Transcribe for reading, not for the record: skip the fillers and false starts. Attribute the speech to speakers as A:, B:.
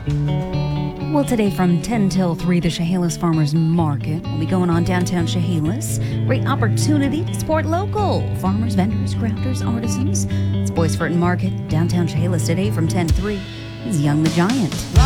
A: Well, today from 10 till 3, the Chehalis Farmers Market will be going on downtown Chehalis. Great opportunity to support local farmers, vendors, crafters, artisans. It's Bois Fortin Market, downtown Chehalis today from 10 to 3. This is Young the Giant.